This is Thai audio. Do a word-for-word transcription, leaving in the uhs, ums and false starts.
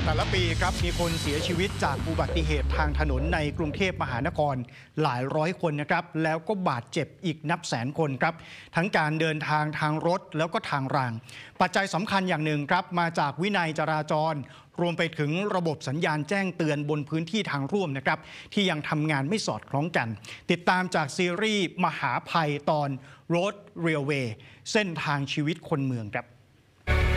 แต่ละปีครับมีคนเสียชีวิตจากอุบัติเหตุทางถนนในกรุงเทพมหานครหลายร้อยคนนะครับแล้วก็บาดเจ็บอีกนับแสนคนครับทั้งการเดินทางทางรถแล้วก็ทางรางปัจจัยสำคัญอย่างหนึ่งครับมาจากวินัยจราจรรวมไปถึงระบบสัญญาณแจ้งเตือนบนพื้นที่ทางร่วมนะครับที่ยังทำงานไม่สอดคล้องกันติดตามจากซีรีส์มหาภัยตอน Road Railway เส้นทางชีวิตคนเมืองครับ